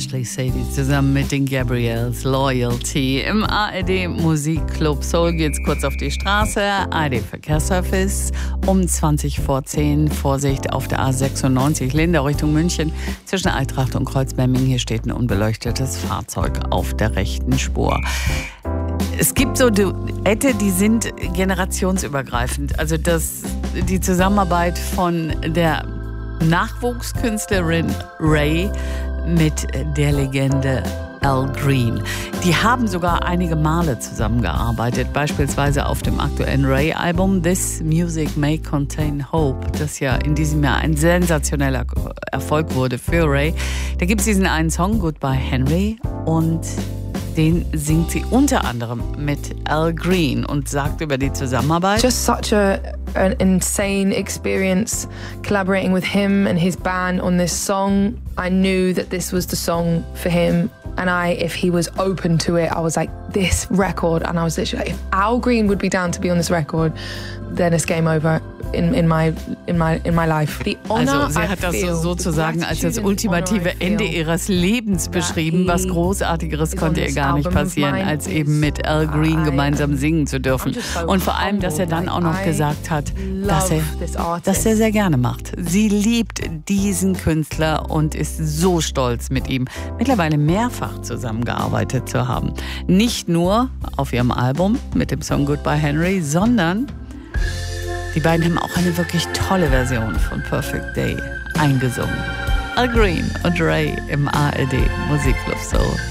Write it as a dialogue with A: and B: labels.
A: Ashley Sadie zusammen mit den Gabriels, Loyalty. Im ARD Musikclub Soul geht's kurz auf die Straße. ARD Verkehrsservice um 20 vor 10. Vorsicht auf der A96 Lindau Richtung München zwischen Eintracht und Kreuzberming. Hier steht ein unbeleuchtetes Fahrzeug auf der rechten Spur. Es gibt so Duette, die sind generationsübergreifend. Also die Zusammenarbeit von der Nachwuchskünstlerin Ray mit der Legende Al Green. Die haben sogar einige Male zusammengearbeitet, beispielsweise auf dem aktuellen Ray-Album This Music May Contain Hope, das ja in diesem Jahr ein sensationeller Erfolg wurde für Ray. Da gibt es diesen einen Song, Goodbye Henry, und den singt sie unter anderem mit Al Green und sagt über die Zusammenarbeit:
B: Just such an insane experience collaborating with him and his band on this song. I knew that this was the song for him, and if he was open to it, I was like, this record, and I was literally like, if Al Green would be down to be on this record, then it's game over in my life.
A: Also sie hat das sozusagen als das ultimative Ende ihres Lebens beschrieben. Was Großartigeres konnte ihr gar nicht passieren, als eben mit Al Green gemeinsam singen zu dürfen. Und vor allem, dass er dann auch noch gesagt hat, dass er sehr gerne macht. Sie liebt diesen Künstler und ist so stolz, mit ihm mittlerweile mehrfach zusammengearbeitet zu haben. Nicht nur auf ihrem Album mit dem Song Goodbye Henry, sondern die beiden haben auch eine wirklich tolle Version von Perfect Day eingesungen. Al Green und Ray im ARD Musikclub Soul.